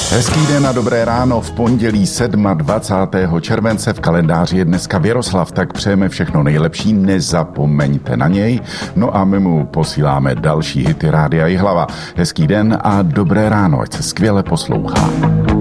Hezký den a dobré ráno v pondělí 27. července, v kalendáři je dneska Věroslav, tak přejeme všechno nejlepší, nezapomeňte na něj. No a my mu posíláme další hity Rádia Jihlava. Hezký den a dobré ráno, ať se skvěle poslouchá.